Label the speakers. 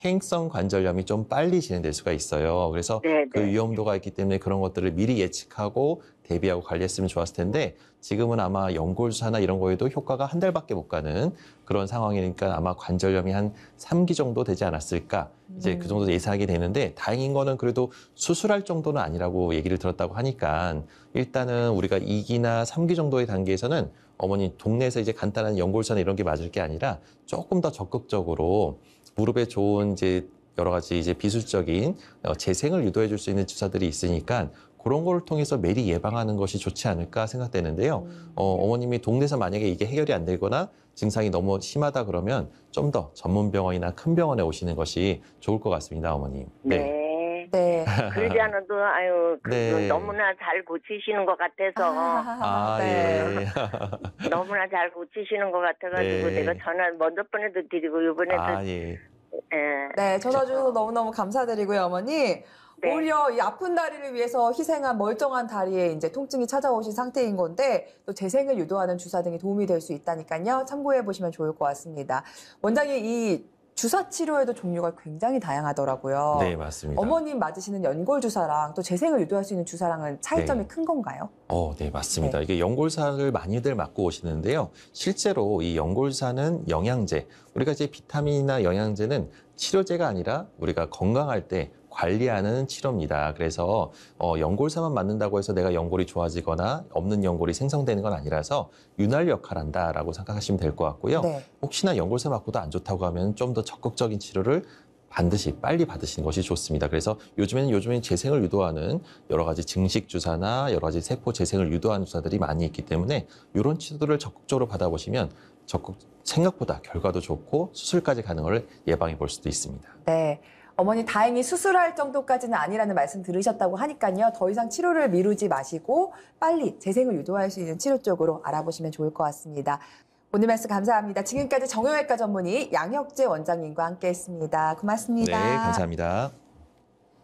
Speaker 1: 퇴행성 관절염이 좀 빨리 진행될 수가 있어요. 그래서
Speaker 2: 네,
Speaker 1: 그
Speaker 2: 네.
Speaker 1: 위험도가 있기 때문에 그런 것들을 미리 예측하고 대비하고 관리했으면 좋았을 텐데 지금은 아마 연골주사나 이런 거에도 효과가 한 달밖에 못 가는 그런 상황이니까 아마 관절염이 한 3기 정도 되지 않았을까. 이제 그 정도 예상하게 되는데 다행인 거는 그래도 수술할 정도는 아니라고 얘기를 들었다고 하니까 일단은 우리가 2기나 3기 정도의 단계에서는 어머니 동네에서 이제 간단한 연골주사나 이런 게 맞을 게 아니라 조금 더 적극적으로 무릎에 좋은 이제 여러 가지 이제 비술적인 재생을 유도해 줄 수 있는 주사들이 있으니까 그런 걸 통해서 미리 예방하는 것이 좋지 않을까 생각되는데요. 어머님이 동네에서 만약에 이게 해결이 안 되거나 증상이 너무 심하다 그러면 좀 더 전문 병원이나 큰 병원에 오시는 것이 좋을 것 같습니다, 어머님. 네.
Speaker 2: 네.
Speaker 3: 네.
Speaker 2: 그러지 않아도 아유
Speaker 1: 네.
Speaker 2: 너무나 잘 고치시는 것 같아서
Speaker 1: 아,
Speaker 3: 네.
Speaker 1: 예.
Speaker 2: 너무나 잘 고치시는 것 같아가지고
Speaker 1: 네.
Speaker 2: 내가 전화 먼저 번에도 드리고 이번에도
Speaker 1: 아, 예.
Speaker 2: 예.
Speaker 3: 네, 전화 주셔서 너무너무 감사드리고요, 어머니.
Speaker 2: 네.
Speaker 3: 오히려 이 아픈 다리를 위해서 희생한 멀쩡한 다리에 이제 통증이 찾아오신 상태인 건데 또 재생을 유도하는 주사 등이 도움이 될 수 있다니까요. 참고해 보시면 좋을 것 같습니다. 원장님, 이 주사 치료에도 종류가 굉장히 다양하더라고요.
Speaker 1: 네, 맞습니다.
Speaker 3: 어머님 맞으시는 연골 주사랑 또 재생을 유도할 수 있는 주사랑은 차이점이
Speaker 1: 네.
Speaker 3: 큰 건가요?
Speaker 1: 네, 맞습니다.
Speaker 3: 네.
Speaker 1: 이게 연골사를 많이들 맞고 오시는데요. 실제로 이 연골사는 영양제, 우리가 이제 비타민이나 영양제는 치료제가 아니라 우리가 건강할 때 관리하는 치료입니다. 그래서 연골사만 맞는다고 해서 내가 연골이 좋아지거나 없는 연골이 생성되는 건 아니라서 윤활 역할을 한다라고 생각하시면 될 것 같고요.
Speaker 3: 네.
Speaker 1: 혹시나 연골사 맞고도 안 좋다고 하면 좀 더 적극적인 치료를 반드시 빨리 받으시는 것이 좋습니다. 그래서 요즘에는 재생을 유도하는 여러 가지 증식 주사나 여러 가지 세포 재생을 유도하는 주사들이 많이 있기 때문에 이런 치료들을 적극적으로 받아보시면 생각보다 결과도 좋고 수술까지 가는 걸 예방해 볼 수도 있습니다.
Speaker 3: 네. 어머니 다행히 수술할 정도까지는 아니라는 말씀 들으셨다고 하니까요. 더 이상 치료를 미루지 마시고 빨리 재생을 유도할 수 있는 치료 쪽으로 알아보시면 좋을 것 같습니다. 오늘 말씀 감사합니다. 지금까지 정형외과 전문의 양혁재 원장님과 함께했습니다. 고맙습니다.
Speaker 1: 네, 감사합니다.